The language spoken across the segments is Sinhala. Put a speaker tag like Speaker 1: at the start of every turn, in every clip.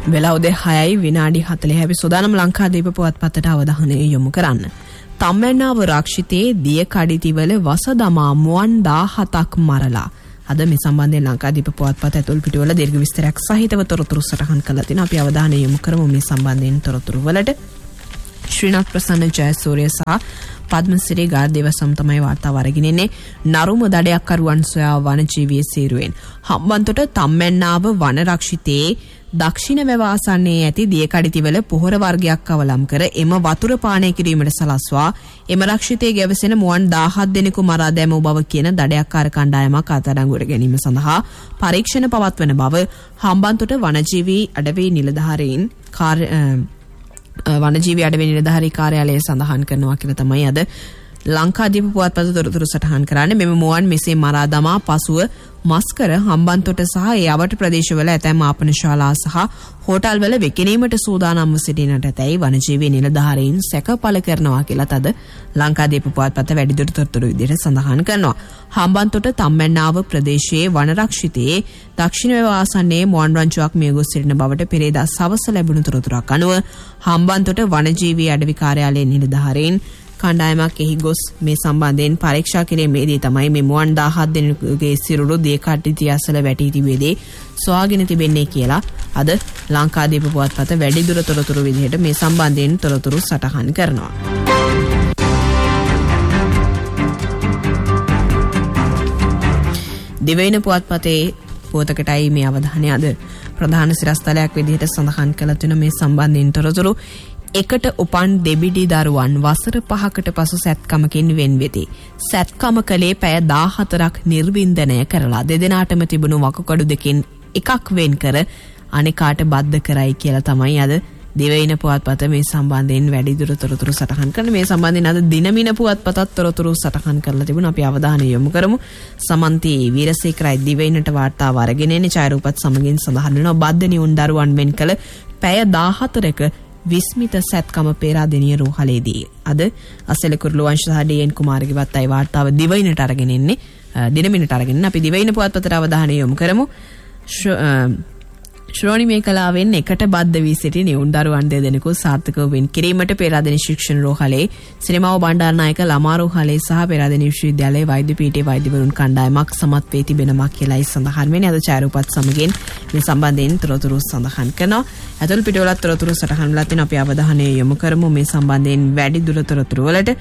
Speaker 1: වෙලා උදේ 6යි විනාඩි 40 සෝදානම් ලංකාදීප පුවත්පතට අවධානය යොමු කරන්න. තම්මැන්නාව රක්ෂිතයේ දිය කඩිතිවල වස දමා මුවන් 17ක් මරලා. අද මේ සම්බන්ධයෙන් ලංකාදීප පුවත්පත ඇතුළු පිටුවල දීර්ඝ විස්තරයක් සහිතව තොරතුරු සටහන් කළා තිනවා. අපි අවධානය යොමු කරමු මේ සම්බන්ධයෙන් තොරතුරු වලට. ශ්‍රීනාත් ප්‍රසන්න ජයසූරිය සහ පද්මසිරි ගාර්දේවසම් තමයි වාර්තාව අරගෙන ඉන්නේ. නරුම දඩයක් කරුවන් සොයා වනජීවී සීරුවෙන් හම්බන්තොට තම්මැන්නාව වන රක්ෂිතයේ දක්ෂිණ වැව ආසන්නයේ ඇති දියකඩිතිවල පොහොර වර්ගයක් අවලම් කර එම වතුර පානය කිරීමට සලස්වා එම රක්ෂිතයේ ගැවසෙන මුවන් 17 දෙනෙකු මරා දැමූ බව කියන දඩයක්කාර කණ්ඩායමක් අත්අඩංගුවට ගැනීම සඳහා පරීක්ෂණ පවත්වන බව හම්බන්තොට වනජීවී අඩවි නිලධාරීන් වනජීවී අඩවි නිලධාරී කාර්යාලය සඳහන් කරනවා කියලා තමයි අද ලංකාදීප පුවත්පත තොරතුරු සටහන් කරන්නේ. මෙම මුවන් මෙසේ මරා දමා පසුව මස්කර හම්බන්තොට සහ ඒ අවට ප්‍රදේශවල ඇතැම් ආපන ශාලා සහ හෝටල්වල විකිණීමට සූදානම්ව සිටිනට ඇතැයි වනජීවී නිලධාරීන් සැක පළ කරනවා කියලාත් අද ලංකාදීප පුවත්පත වැඩිදුර තොරතුරු විදිහට සඳහන් කරනවා. හම්බන්තොට තම්මැන්නාව ප්‍රදේශයේ වනරක්ෂිතයේ දක්ෂිණ වැව ආසන්නයේ මුවන් රංචුවක් මියගොස් සිටින බවට පෙරේදා සවස ලැබුණු තොරතුරක් අනුව හම්බන්තොට වනජීවී අඩවි කාර්යාලයේ නිලධාරීන් කණ්ඩායමක් එහි ගොස් මේ සම්බන්ධයෙන් පරීක්ෂා කිරීමේදී තමයි මේ මුවන් 17 දෙනෙකුගේ සිරුරු දියකඩිතිය අසල වැටී තිබෙදී සොයාගෙන තිබෙන්නේ කියලා අද ලංකාදීප පුවත්පත වැඩිදුර තොරතුරු විදිහට මේ සම්බන්ධයෙන් තොරතුරු සටහන් කරනවා. දිවයින පුවත්පතේ පොතකටයි මේ අවධානය අද ප්‍රධාන සිරස්තලයක් විදිහට සඳහන් කළ තුන මේ සම්බන්ධයෙන් තොරතුරු. එකට උපන් දෙබිඩි දරුවන් වසර 5කට පසු සැත්කමකින් වෙන් වෙති. සැත්කම කලේ පැය 14ක් නිර්වින්දනය කරලා දෙදෙනාටම තිබුණු වකුගඩු දෙකෙන් එකක් වෙන් කර අනිකාට බද්ධ කරයි කියලා තමයි අද දිවයින පුවත්පත මේ සම්බන්ධයෙන් වැඩිදුර තොරතුරු සටහන් කරන. මේ සම්බන්ධයෙන් අද දිනමින පුවත්පතත් තොරතුරු සටහන් කරලා තිබුණා. අපි අවධානය යොමු කරමු. සමන්ති වීරසේකරයි දිවයිනට වාර්තාව අරගෙන එන්නේ ඡායරූපත් සමගින් සඳහන් වෙනවා. බද්ධ නිවුන් දරුවන් වෙන් කළ පැය 14ක විස්මිත සැත්කම පේරාදෙනිය රෝහලේදී අද අසල කුරුළු වංශ සහ ඩී.එන්. කුමාරගේවත් අය වාර්තාව දිවයිනට අරගෙන ඉන්නේ. දිනමිනට අරගෙන අපි දිවයින පුවත්පතට අවධානය යොමු කරමු. ශ්‍රෝණි මේ කලාවෙන් එකට බද්ධ වී සිටි නිවුන් දරුවන් දෙදෙනෙකු සාර්ථකව වෙන් කිරීමට පේරාදෙණි ශික්ෂණ රෝහලේ සිනමාව බණ්ඩාරනායක ළමා රෝහලේ සහ පේරාදෙණි විශ්වවිද්‍යාලයේ වෛද්‍ය පීඨයේ වෛද්‍යවරුන් කණ්ඩායමක් සමත් වී තිබෙනවා කියලායි සඳහන් වෙන්නේ. අද ඡායරූපත් සමගින් මේ සම්බන්ධයෙන් තොරතුරු සඳහන් කරනවා. ඇතුළු පිටවලත් තොරතුරු සටහන් වෙලා තියෙනවා. අපි අවධානය යොමු කරමු මේ සම්බන්ධයෙන් වැඩි දුර තොරතුරු වලට.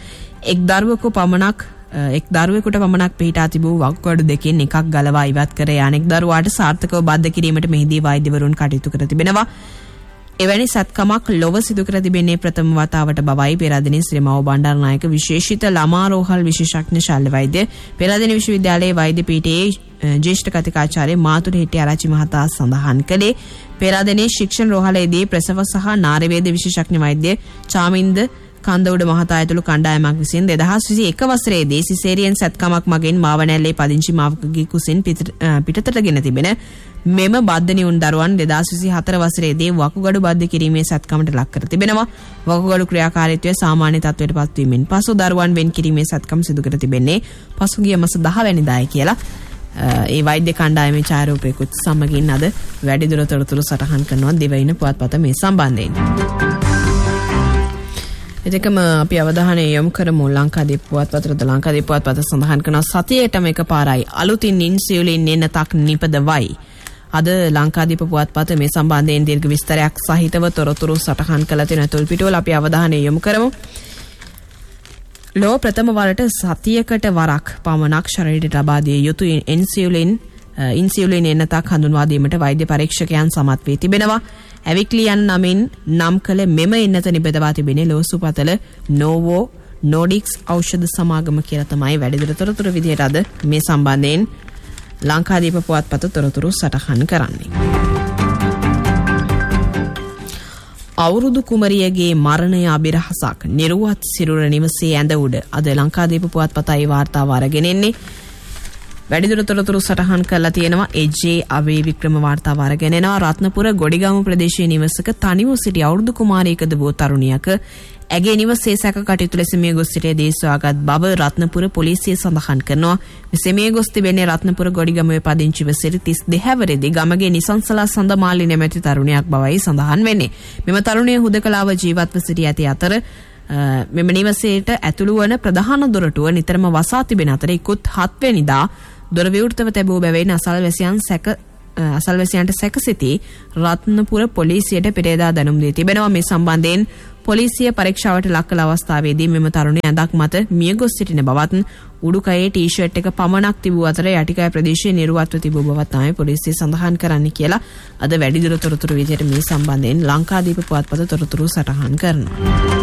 Speaker 1: එක් දරුවෙකුට පමණක් පිහිටා තිබූ වකුගඩු දෙකෙන් එකක් ගලවා ඉවත් කර අනෙක් දරුවාට සාර්ථකව බද්ධ කිරීමට මෙහිදී වෛද්‍යවරුන් කටයුතු කර තිබෙනවා. එවැනි සත්කමක් ලොව සිදු කර තිබෙන්නේ ප්‍රථම වතාවට බවයි පේරාදෙණි ශ්‍රීමාව බණ්ඩාරනායක විශේෂිත ළමා රෝහල් විශේෂඥ ශල්‍ය වෛද්‍ය පේරාදෙණි විශ්වවිද්‍යාලයේ වෛද්‍ය පීඨයේ ජ්‍යෙෂ්ඨ කතිකාචාර්ය මාතුර හිටි ආරච්චි මහතා සඳහන් කළේ. පේරාදෙණි ශික්ෂණ රෝහලේදී ප්‍රසව සහ නාරවේද විශේෂඥ වෛද්‍ය චාමින්ද කන්දවුඩ මහතා ඇතුළු කණ්ඩායමක් විසින් 2021 වසරේදී සිසේරියන් සැත්කමක් මගින් මාවනැල්ලේ පදිංචි මාවකගේ කුසින් පිටතටගෙන තිබෙන මෙම බද්ධ නිවුන් දරුවන් 2024 වසරේදී වකුගඩු බද්ධ කිරීමේ සැත්කමට ලක් කර තිබෙනවා. වකුගඩු ක්‍රියාකාරීත්වය සාමාන්‍ය තත්ත්වයට පත්වීමෙන් පසු දරුවන් වෙන් කිරීමේ සැත්කම සිදු කර තිබෙන්නේ පසුගිය මාස 10 වෙනිදායි කියලා ඒ වෛද්‍ය කණ්ඩායමේ ඡායාරූපයකුත් සමගින් අද වැඩිදුර තොරතුරු සටහන් කරනවා දිවයින පුවත්පත මේ සම්බන්ධයෙන්. එතකම අපි අවධානය යොමු කරමු ලංකාදීප පුවත්පතට. ලංකාදීප පුවත්පත සඳහන් කරන සතියේටම එකපාරයි අලුතින් ඉන්සියුලින් එන්නතක් නිපදවයි. අද ලංකාදීප පුවත්පත මේ සම්බන්ධයෙන් දීර්ඝ විස්තරයක් සහිතව තොරතුරු සටහන් කළ තියෙන තුල් පිටුවල අපි අවධානය යොමු කරමු. ලෝ ප්‍රථම වරට සතියකට වරක් පමණක් ශරීරයට ලබා දිය යුතු ඉන්සියුලින් එන්නතක් හඳුන්වා දීමට වෛද්‍ය පරීක්ෂකයන් සමත් වී තිබෙනවා. ඇවික්ලියන් නමින් නම් කළ මෙම එන්නත නිබදවා තිබෙන්නේ ලෝසුපතල නෝවෝ නෝඩික්ස් ඖෂධ සමාගම කියලා තමයි වැඩිදුර තොරතුරු විදිහට අද මේ සම්බන්ධයෙන් ලංකාදීප පුවත්පත තොරතුරු සටහන් කරන්නේ. අවුරුදු කුමරියගේ මරණය අබිරහසක් නිරුවත් සිරුර නිවසේ ඇඳ උඩ අද ලංකාදීප පුවත්පතයි වාර්තාව අරගෙන එන්නේ. වැඩිදුර තොරතුරු සටහන් කරලා තියෙනවා එජේ අවේ වික්‍රම වාර්තාව අරගෙන එනවා රත්නපුර ගොඩිගම ප්‍රදේශයේ නිවසක තනිව සිටි අවුරුදු කුමාරියකද වූ තරුණියක ඇගේ නිවසේ සැක කටයුතු ලෙස මිය ගොස් සිටියේ දේශවාගත් බව රත්නපුර පොලිසිය සඳහන් කරනවා. මෙසේ මිය ගොස් තිබෙන්නේ රත්නපුර ගොඩිගමේ පදිංචිව සිටි 32 හැවිරිදි ගමගේ නිසංසලා සඳමාලි නැමැති තරුණියක් බවයි සඳහන් වෙන්නේ. මෙම තරුණිය හුදකලාව ජීවත්ව සිටි ඇති අතර මෙම නිවසේට ඇතුළු වන ප්‍රධාන දොරටුව නිතරම වසා තිබෙන අතර ඉක්ුත් 7 වෙනිදා දොර විවෘතව තැබූ බැවින් අසල්වැසියන්ට සැකසිතී රත්නපුර පොලිසියට පෙරේදා දැනුම් දී තිබෙනවා. මේ සම්බන්ධයෙන් පොලිසිය පරීක්ෂාවට ලක් කළ අවස්ථාවේදී මෙම තරුණිය ඇඳක් මත මිය ගොස් සිටින බවත් උඩුකයේ ටී-ෂර්ට් එක පමණක් තිබූ අතර යටිකය ප්‍රදේශයේ නිර්වත්ව තිබූ බවත් තමයි පොලිසිය සඳහන් කරන්නේ කියලා අද වැඩිදුර තොරතුරු විදියට මේ සම්බන්ධයෙන් ලංකාදීප පුවත්පත තොරතුරු සටහන් කරනවා.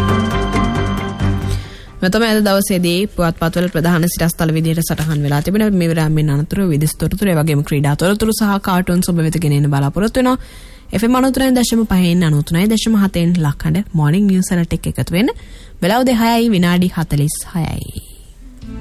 Speaker 1: මෙතම අද දවසේදී පුවත්පත්වල ප්‍රධාන සිරස්තල විදියට සටහන් වෙලා තිබෙන මේ විරාමයෙන් අනතුරු විදේශ තොරතුරු ඒ වගේම ක්‍රීඩා තොරතුරු සහ කාටුන්ස් ඔබ වෙත ගෙනෙන්න බලාපොරොත්තු වෙනවා. FM 93.5 93.7 ලක්හඬ මොර්නිං නිවුස් අලර්ට් එක එකතු වෙන්න. වෙලාව 6:46යි.